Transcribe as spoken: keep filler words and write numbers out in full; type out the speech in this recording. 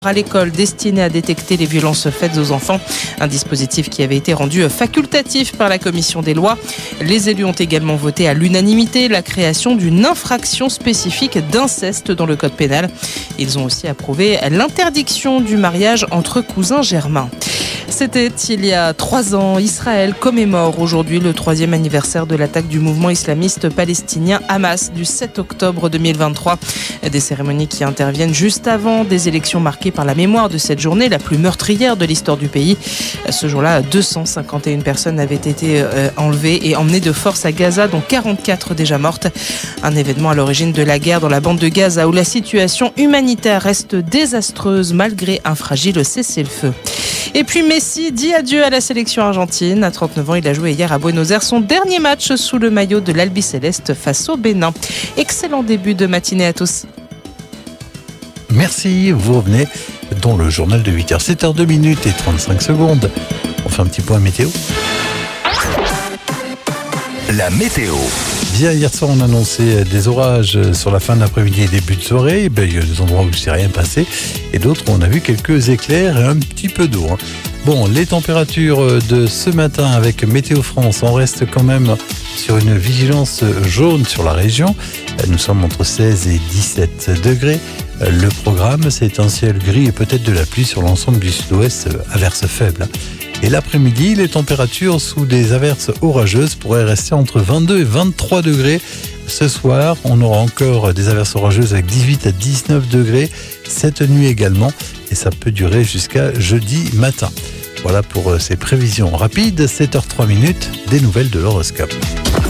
à l'école destiné à détecter les violences faites aux enfants. Un dispositif qui avait été rendu facultatif par la commission des lois. Les élus ont également voté à l'unanimité la création d'une infraction spécifique d'inceste dans le code pénal. Ils ont aussi approuvé l'interdiction du mariage entre cousins germains. C'était il y a trois ans. Israël commémore aujourd'hui le troisième anniversaire de l'attaque du mouvement islamiste palestinien Hamas du sept octobre deux mille vingt-trois. Des cérémonies qui interviennent juste avant des élections marquées par la mémoire de cette journée, la plus meurtrière de l'histoire du pays. Ce jour-là, deux cent cinquante et une personnes avaient été enlevées et emmenées de force à Gaza, dont quarante-quatre déjà mortes. Un événement à l'origine de la guerre dans la bande de Gaza où la situation humanitaire reste désastreuse malgré un fragile cessez-le-feu. Et puis Messi dit adieu à la sélection argentine. À trente-neuf ans, il a joué hier à Buenos Aires son dernier match sous le maillot de l'Albiceleste face au Bénin. Excellent début de matinée à tous. Merci, vous revenez dans le journal de huit heures, sept heures deux minutes et trente-cinq secondes. On fait un petit point météo. La météo. Bien, hier soir, on annonçait des orages sur la fin de l'après-midi et début de soirée. Ben, il y a des endroits où il ne s'est rien passé et d'autres où on a vu quelques éclairs et un petit peu d'eau. Hein. Bon, les températures de ce matin avec Météo France, on reste quand même sur une vigilance jaune sur la région. Nous sommes entre seize et dix-sept degrés. Le programme, c'est un ciel gris et peut-être de la pluie sur l'ensemble du sud-ouest, averses faibles. Et l'après-midi, les températures sous des averses orageuses pourraient rester entre vingt-deux et vingt-trois degrés. Ce soir, on aura encore des averses orageuses avec dix-huit à dix-neuf degrés. Cette nuit également. Et ça peut durer jusqu'à jeudi matin. Voilà pour ces prévisions rapides. sept heures trois minutes, des nouvelles de l'horoscope.